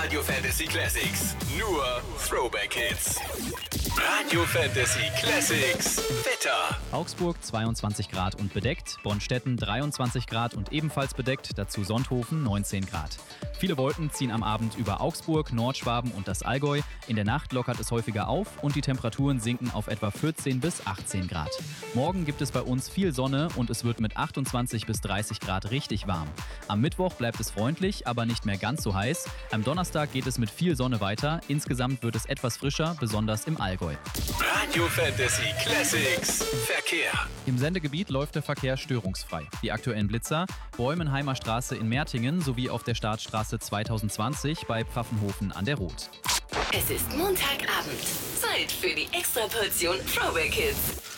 Radio Fantasy Classics. Nur Throwback Hits. Radio Fantasy Classics. Wetter. Augsburg 22 Grad und bedeckt, Bonstetten 23 Grad und ebenfalls bedeckt, dazu Sonthofen 19 Grad. Viele Wolken ziehen am Abend über Augsburg, Nordschwaben und das Allgäu. In der Nacht lockert es häufiger auf und die Temperaturen sinken auf etwa 14 bis 18 Grad. Morgen gibt es bei uns viel Sonne und es wird mit 28 bis 30 Grad richtig warm. Am Mittwoch bleibt es freundlich, aber nicht mehr ganz so heiß. Am Donnerstag geht es mit viel Sonne weiter. Insgesamt wird es etwas frischer, besonders im Allgäu. Radio Fantasy Classics. Verkehr. Im Sendegebiet läuft der Verkehr störungsfrei. Die aktuellen Blitzer: Bäumenheimer Straße in Mertingen sowie auf der Startstraße 2020 bei Pfaffenhofen an der Roth. Es ist Montagabend. Zeit für die Extraportion Throwback Hits.